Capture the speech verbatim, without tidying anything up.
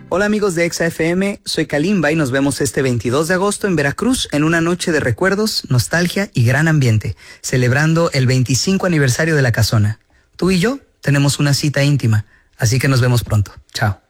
Hola amigos de Exa F M, soy Kalimba y nos vemos este veintidós de agosto en Veracruz en una noche de recuerdos, nostalgia y gran ambiente, celebrando el veinticinco aniversario de La Casona. Tú y yo tenemos una cita íntima, así que nos vemos pronto. Chao.